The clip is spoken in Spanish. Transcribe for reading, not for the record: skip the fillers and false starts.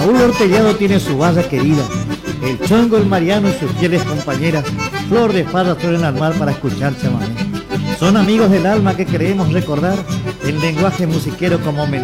Raúl Hortellado tiene su barra querida, el Chongo, el Mariano y sus fieles compañeras, Flor de Farra suelen armar para escuchar chamamé. Son amigos del alma que queremos recordar en lenguaje musiquero como homenaje